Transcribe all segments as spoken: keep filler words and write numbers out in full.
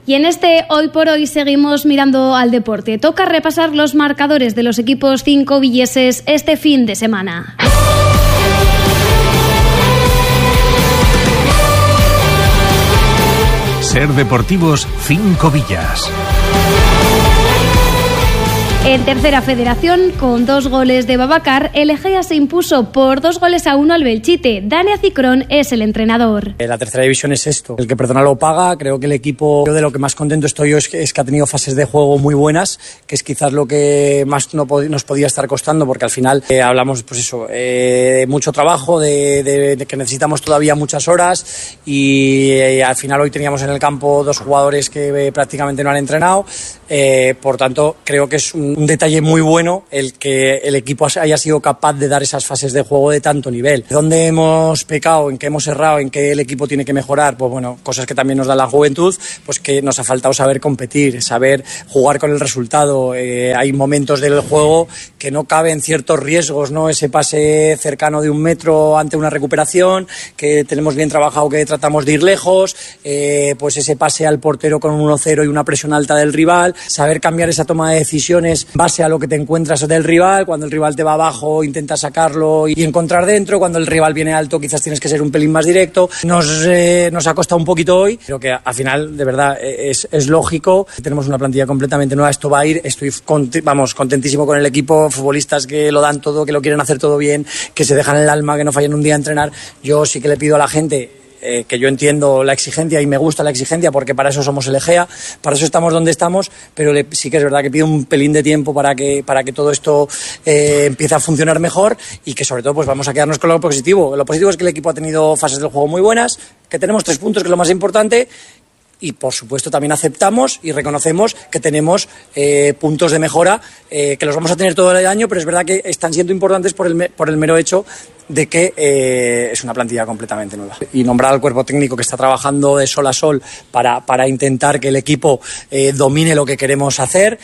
Y en este Hoy por Hoy seguimos mirando al deporte. Toca repasar los marcadores de los equipos cincovilleses este fin de semana. Ser Deportivos Cinco Villas. En tercera federación, con dos goles de Babacar, el Egea se impuso por dos goles a uno al Belchite. Dani Acicrón es el entrenador. La tercera división es esto, el que perdona lo paga. Creo que el equipo, yo de lo que más contento estoy yo es que, es que ha tenido fases de juego muy buenas, que es quizás lo que más no pod- nos podía estar costando, porque al final eh, hablamos, pues eso, eh, de mucho trabajo, de, de, de que necesitamos todavía muchas horas y eh, al final hoy teníamos en el campo dos jugadores que eh, prácticamente no han entrenado, eh, por tanto creo que es un un detalle muy bueno el que el equipo haya sido capaz de dar esas fases de juego de tanto nivel. ¿Dónde hemos pecado? ¿En qué hemos errado? ¿En qué el equipo tiene que mejorar? Pues bueno, cosas que también nos da la juventud, pues que nos ha faltado saber competir, saber jugar con el resultado. Eh, hay momentos del juego que no caben ciertos riesgos, ¿no? Ese pase cercano de un metro ante una recuperación, que tenemos bien trabajado, que tratamos de ir lejos, eh, pues ese pase al portero con un uno cero y una presión alta del rival, saber cambiar esa toma de decisiones base a lo que te encuentras del rival. Cuando el rival te va abajo, intentas sacarlo y encontrar dentro. Cuando el rival viene alto, quizás tienes que ser un pelín más directo. Nos, eh, nos ha costado un poquito hoy, pero que al final, de verdad, es, es lógico. Tenemos una plantilla completamente nueva, esto va a ir. Estoy cont- vamos, contentísimo con el equipo, futbolistas que lo dan todo, que lo quieren hacer todo bien, que se dejan el alma, que no fallen un día a entrenar. Yo sí que le pido a la gente Eh, que yo entiendo la exigencia y me gusta la exigencia, porque para eso somos el Egea, para eso estamos donde estamos, pero le, sí que es verdad que pido un pelín de tiempo para que, para que todo esto eh, empiece a funcionar mejor y que sobre todo pues vamos a quedarnos con lo positivo. Lo positivo es que el equipo ha tenido fases del juego muy buenas, que tenemos tres puntos, que es lo más importante. Y, por supuesto, también aceptamos y reconocemos que tenemos eh, puntos de mejora, eh, que los vamos a tener todo el año, pero es verdad que están siendo importantes por el, me- por el mero hecho de que eh, es una plantilla completamente nueva. Y nombrar al cuerpo técnico que está trabajando de sol a sol para, para intentar que el equipo eh, domine lo que queremos hacer,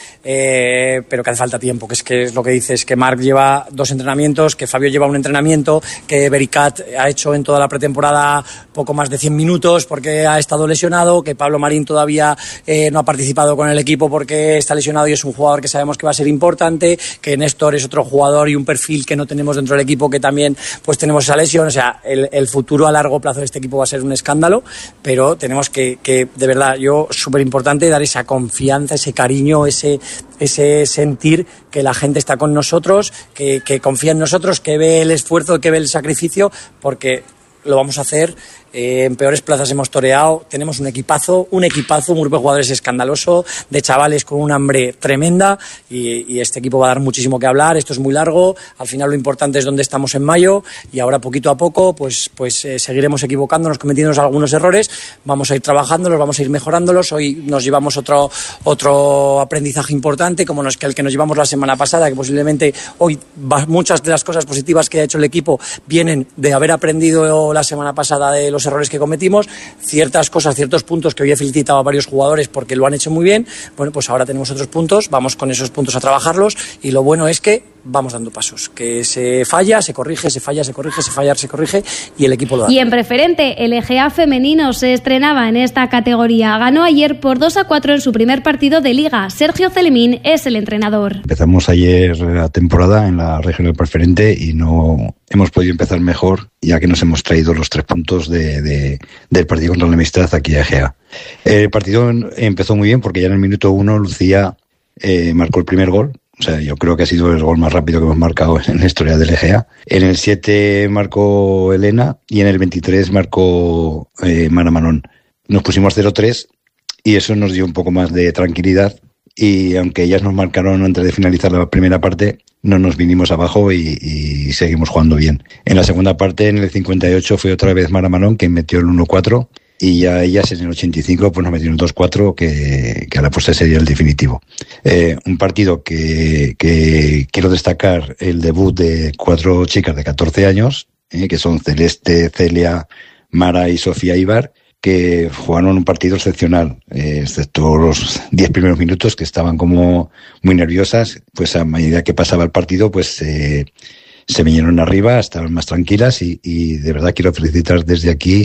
eh, pero que hace falta tiempo, que es, que es lo que dices, que Marc lleva dos entrenamientos, que Fabio lleva un entrenamiento, que Bericat ha hecho en toda la pretemporada poco más de cien minutos porque ha estado lesionado, que Pablo Marín todavía eh, no ha participado con el equipo porque está lesionado y es un jugador que sabemos que va a ser importante, que Néstor es otro jugador y un perfil que no tenemos dentro del equipo, que también pues tenemos esa lesión. O sea, el, el futuro a largo plazo de este equipo va a ser un escándalo, pero tenemos que, que de verdad, yo, súper importante dar esa confianza, ese cariño, ese, ese sentir que la gente está con nosotros, que, que confía en nosotros, que ve el esfuerzo, que ve el sacrificio, porque lo vamos a hacer. Eh, en peores plazas hemos toreado, tenemos un equipazo, un equipazo, un grupo de jugadores escandaloso, de chavales con un hambre tremenda y, y este equipo va a dar muchísimo que hablar. Esto es muy largo, al final lo importante es dónde estamos en mayo y ahora poquito a poco pues, pues eh, seguiremos equivocándonos, cometiendo algunos errores, vamos a ir trabajándolos, vamos a ir mejorándolos. Hoy nos llevamos otro, otro aprendizaje importante, como nos, que el que nos llevamos la semana pasada, que posiblemente hoy va, muchas de las cosas positivas que ha hecho el equipo vienen de haber aprendido la semana pasada de los errores que cometimos, ciertas cosas, ciertos puntos que hoy he felicitado a varios jugadores porque lo han hecho muy bien. Bueno, pues ahora tenemos otros puntos, vamos con esos puntos a trabajarlos y lo bueno es que vamos dando pasos, que se falla, se corrige, se falla, se corrige, se falla, se corrige y el equipo lo da. Y en preferente, el Egea femenino se estrenaba en esta categoría. Ganó ayer por dos a cuatro en su primer partido de Liga. Sergio Celemín es el entrenador. Empezamos ayer la temporada en la regional preferente y no hemos podido empezar mejor, ya que nos hemos traído los tres puntos de, de, del partido contra la Amistad aquí a Egea. El partido empezó muy bien porque ya en el minuto uno Lucía eh, marcó el primer gol. O sea, yo creo que ha sido el gol más rápido que hemos marcado en la historia del Egea. En el siete marcó Elena y en el veintitrés marcó eh, Mara Manón. Nos pusimos cero tres y eso nos dio un poco más de tranquilidad. Y aunque ellas nos marcaron antes de finalizar la primera parte, no nos vinimos abajo y, y seguimos jugando bien. En la segunda parte, en el cincuenta y ocho, fue otra vez Mara Manón quien metió el uno cuatro. Y ya ellas en el ochenta y cinco pues nos metieron dos cuatro que, que a la postre sería el definitivo. Eh, un partido que, que quiero destacar el debut de cuatro chicas de catorce años, eh, que son Celeste, Celia, Mara y Sofía Ibar, que jugaron un partido excepcional, eh, excepto los diez primeros minutos que estaban como muy nerviosas. Pues a medida que pasaba el partido pues eh, se vinieron arriba, estaban más tranquilas y, y de verdad quiero felicitar desde aquí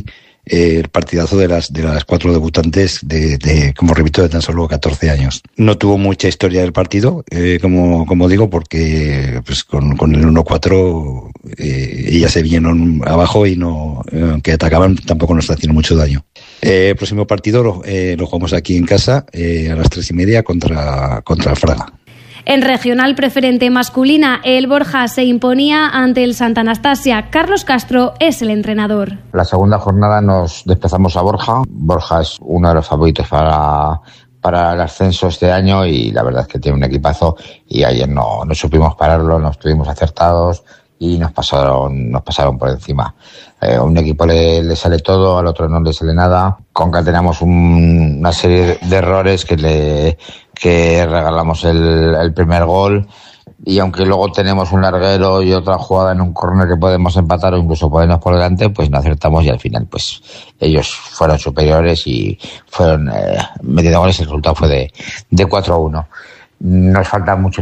eh, el partidazo de las de las cuatro debutantes de, de como repito, de tan solo catorce años. No tuvo mucha historia del partido, eh, como como digo, porque pues con, con el uno cuatro eh, ellas se vinieron abajo y no, aunque atacaban, tampoco nos hacían mucho daño. Eh, el próximo partido lo, eh, lo jugamos aquí en casa eh, a las tres y media contra contra Fraga. En regional preferente masculina, el Borja se imponía ante el Santa Anastasia. Carlos Castro es el entrenador. La segunda jornada nos desplazamos a Borja. Borja es uno de los favoritos para, para el ascenso este año y la verdad es que tiene un equipazo y ayer no, no supimos pararlo, no estuvimos acertados y nos pasaron, nos pasaron por encima. Eh, a un equipo le, le sale todo, al otro no le sale nada. Conca tenemos un, una serie de errores que le que regalamos el, el primer gol y aunque luego tenemos un larguero y otra jugada en un córner que podemos empatar o incluso ponernos por delante, pues no acertamos y al final pues ellos fueron superiores y fueron eh, metiendo goles. El resultado fue de, de cuatro a uno. Nos falta mucho